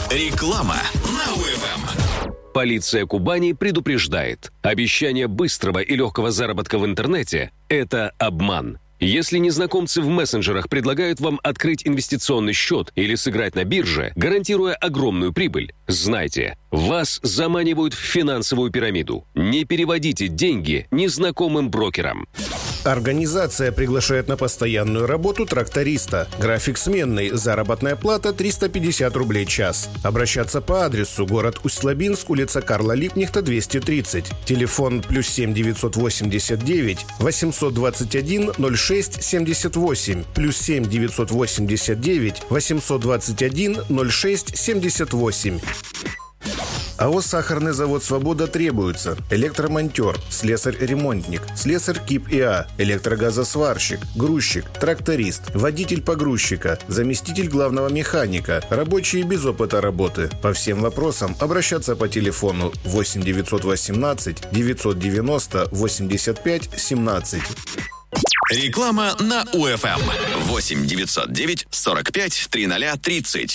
Реклама на УФМ. Полиция Кубани предупреждает. Обещание быстрого и легкого заработка в интернете – это обман. Если незнакомцы в мессенджерах предлагают вам открыть инвестиционный счет или сыграть на бирже, гарантируя огромную прибыль, знайте, вас заманивают в финансовую пирамиду. Не переводите деньги незнакомым брокерам. Организация приглашает на постоянную работу тракториста. График сменный, заработная плата 350 рублей час. Обращаться по адресу: город Усть-Лабинск, улица Карла Липкнехта, 230. Телефон +7 989 821 06 78, +7 989 821 06 78. АО «Сахарный завод «Свобода» требуется: электромонтер, слесарь-ремонтник, слесарь КИП ИА, электрогазосварщик, грузчик, тракторист, водитель погрузчика, заместитель главного механика, рабочие без опыта работы. По всем вопросам обращаться по телефону 8 918 990 85 17. Реклама на УФМ. 8 909 45 00 30.